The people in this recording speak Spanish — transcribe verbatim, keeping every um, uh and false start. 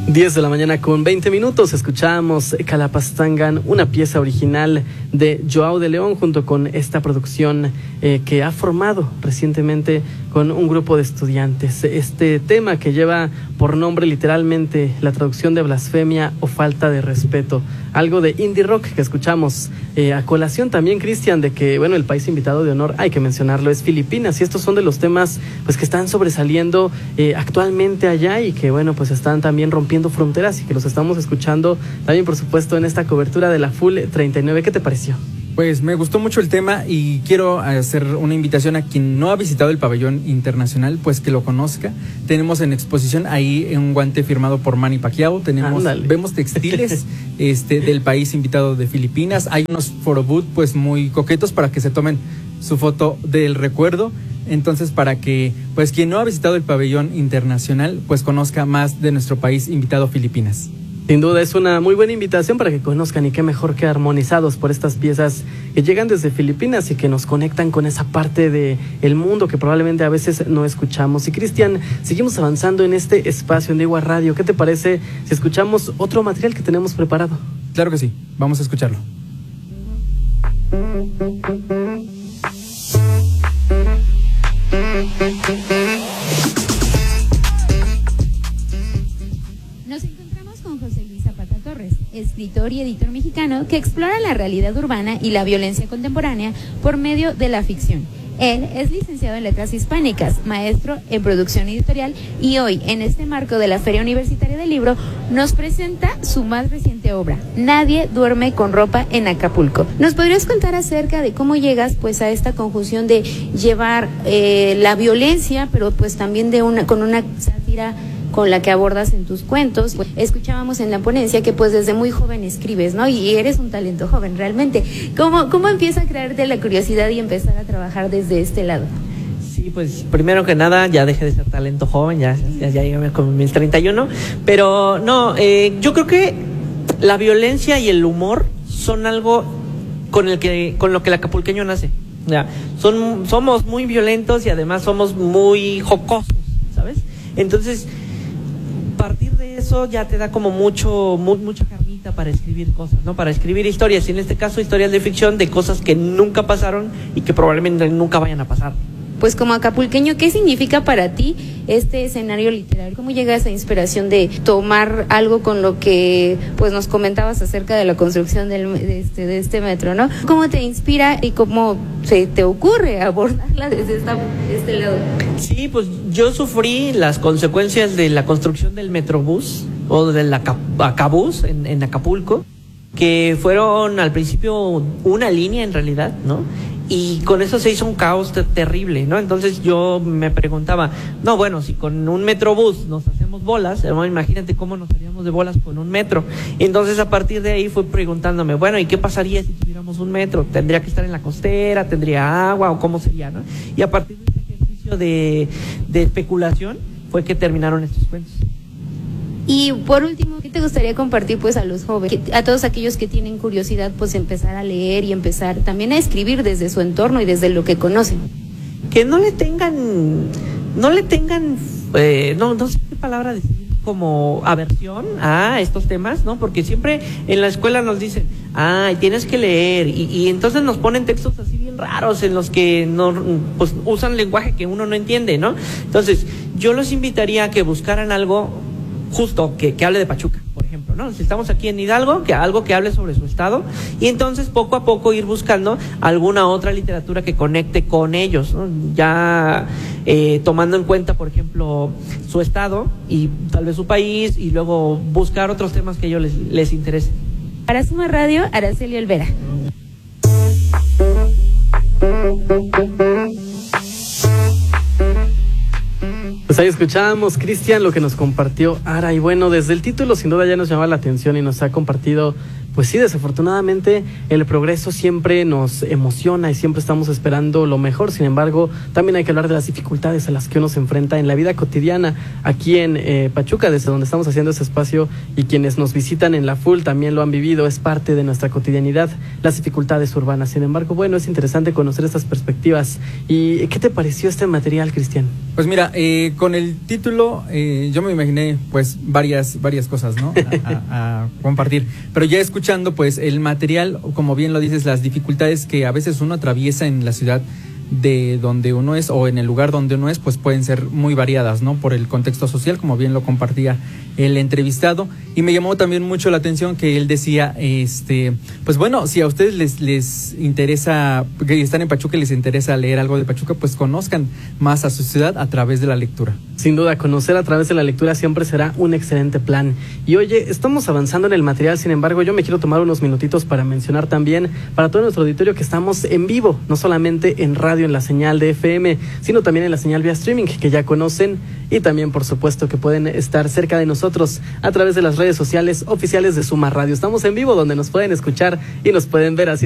diez de la mañana con veinte minutos, escuchamos Calapastangan, una pieza original de Joao de León, junto con esta producción eh, que ha formado recientemente con un grupo de estudiantes. Este tema que lleva por nombre literalmente la traducción de blasfemia o falta de respeto, algo de indie rock que escuchamos eh, a colación también, Cristian, de que bueno, el país invitado de honor, hay que mencionarlo, es Filipinas, y estos son de los temas pues que están sobresaliendo eh, actualmente allá y que bueno, pues están también rompiendo fronteras y que los estamos escuchando también, por supuesto, en esta cobertura de la Full treinta y nueve. ¿Qué te pareció? Pues me gustó mucho el tema y quiero hacer una invitación a quien no ha visitado el pabellón internacional, pues que lo conozca. Tenemos en exposición ahí un guante firmado por Manny Pacquiao, tenemos, Ándale. vemos textiles este, del país invitado de Filipinas, hay unos photobooth pues muy coquetos para que se tomen su foto del recuerdo. Entonces, para que pues quien no ha visitado el pabellón internacional pues conozca más de nuestro país invitado, Filipinas. Sin duda es una muy buena invitación para que conozcan, y qué mejor que armonizados por estas piezas que llegan desde Filipinas y que nos conectan con esa parte de el mundo que probablemente a veces no escuchamos. Y Cristian, seguimos avanzando en este espacio en Digua Radio. ¿Qué te parece si escuchamos otro material que tenemos preparado? Claro que sí, vamos a escucharlo. Nos encontramos con José Luis Zapata Torres, escritor y editor mexicano que explora la realidad urbana y la violencia contemporánea por medio de la ficción. Él es licenciado en Letras Hispánicas, maestro en producción editorial, y hoy, en este marco de la Feria Universitaria del Libro, nos presenta su más reciente obra, Nadie duerme con ropa en Acapulco. ¿Nos podrías contar acerca de cómo llegas pues a esta conjunción de llevar eh, la violencia, pero pues también de una con una sátira con la que abordas en tus cuentos? Escuchábamos en la ponencia que pues desde muy joven escribes, ¿no? Y eres un talento joven realmente. ¿Cómo, cómo empieza a crearte la curiosidad y empezar a trabajar desde este lado? Sí, pues primero que nada ya dejé de ser talento joven, ya, ya, ya llegué con mis treinta y uno, pero no, eh, yo creo que la violencia y el humor son algo con el que con lo que el acapulqueño nace. Ya, son, somos muy violentos y además somos muy jocosos, ¿sabes? Entonces, partir de eso ya te da como mucho mu- mucha carnita para escribir cosas, ¿no? Para escribir historias, y en este caso historias de ficción de cosas que nunca pasaron y que probablemente nunca vayan a pasar. Pues como acapulqueño, ¿qué significa para ti este escenario literario? ¿Cómo llega esa inspiración de tomar algo con lo que pues nos comentabas acerca de la construcción del, de, este, de este metro, ¿no? ¿Cómo te inspira y cómo se te ocurre abordarla desde esta, este lado? Sí, pues yo sufrí las consecuencias de la construcción del Metrobús o del Aca- Acabús en, en Acapulco, que fueron al principio una línea en realidad, ¿no? Y con eso se hizo un caos te- terrible, ¿no? Entonces yo me preguntaba, no, bueno, si con un Metrobús nos hacemos bolas, hermano, imagínate cómo nos haríamos de bolas con un metro. Entonces a partir de ahí fui preguntándome, bueno, ¿y qué pasaría si tuviéramos un metro? ¿Tendría que estar en la costera? ¿Tendría agua? ¿O cómo sería, no? Y a partir de ese ejercicio de, de especulación fue que terminaron estos cuentos. Y por último, ¿qué te gustaría compartir pues a los jóvenes, a todos aquellos que tienen curiosidad, pues empezar a leer y empezar también a escribir desde su entorno y desde lo que conocen? Que no le tengan, no le tengan, eh, no, no sé qué palabra decir, como aversión a estos temas, ¿no? Porque siempre en la escuela nos dicen, ay, tienes que leer, y, y entonces nos ponen textos así bien raros en los que no, pues usan lenguaje que uno no entiende, ¿no? Entonces, yo los invitaría a que buscaran algo justo que, que hable de Pachuca, por ejemplo, ¿no? Si estamos aquí en Hidalgo, que algo que hable sobre su estado, y entonces poco a poco ir buscando alguna otra literatura que conecte con ellos, ¿no? Ya eh, tomando en cuenta, por ejemplo, su estado y tal vez su país, y luego buscar otros temas que a ellos les, les interesen. Para Suma Radio, Araceli Olvera. Pues ahí escuchábamos, Cristian, lo que nos compartió Ara, y bueno, desde el título sin duda ya nos llamaba la atención y nos ha compartido pues sí, desafortunadamente el progreso siempre nos emociona y siempre estamos esperando lo mejor. Sin embargo, también hay que hablar de las dificultades a las que uno se enfrenta en la vida cotidiana aquí en eh, Pachuca, desde donde estamos haciendo este espacio, y quienes nos visitan en la Full también lo han vivido, es parte de nuestra cotidianidad, las dificultades urbanas. Sin embargo, bueno, es interesante conocer estas perspectivas. ¿Y qué te pareció este material, Cristian? Pues mira, eh, con el título eh, yo me imaginé pues varias, varias cosas, ¿no? A, a, a compartir, pero ya escuchando pues el material, como bien lo dices, las dificultades que a veces uno atraviesa en la ciudad de donde uno es o en el lugar donde uno es, pues pueden ser muy variadas, ¿no? Por el contexto social, como bien lo compartía el entrevistado. Y me llamó también mucho la atención que él decía, este, pues bueno, si a ustedes les, les interesa, que están en Pachuca y les interesa leer algo de Pachuca, pues conozcan más a su ciudad a través de la lectura. Sin duda, conocer a través de la lectura siempre será un excelente plan. Y oye, estamos avanzando en el material, sin embargo, yo me quiero tomar unos minutitos para mencionar también para todo nuestro auditorio que estamos en vivo, no solamente en radio, en la señal de F M, sino también en la señal vía streaming, que ya conocen, y también, por supuesto, que pueden estar cerca de nosotros a través de las redes sociales oficiales de Suma Radio. Estamos en vivo, donde nos pueden escuchar y nos pueden ver así.